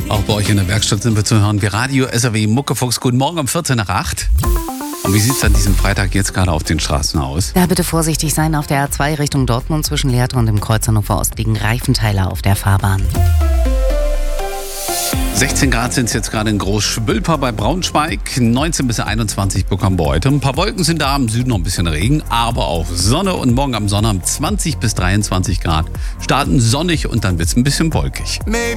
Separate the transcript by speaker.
Speaker 1: Auch bei euch in der Werkstatt sind wir zu hören wie Radio SAW Muckefuchs. Guten Morgen um 14:08. Und wie sieht es an diesem Freitag jetzt gerade auf den Straßen aus?
Speaker 2: Ja, bitte vorsichtig sein. Auf der A2 Richtung Dortmund zwischen Lehrte und dem Kreuz Hannover Ost liegen Reifenteiler auf der Fahrbahn.
Speaker 1: 16 Grad sind es jetzt gerade in Großschwülper bei Braunschweig. 19 bis 21 bekommen wir heute. Ein paar Wolken sind da, im Süden noch ein bisschen Regen, aber auch Sonne. Und morgen am Sonnabend 20 bis 23 Grad. Starten sonnig und dann wird es ein bisschen wolkig.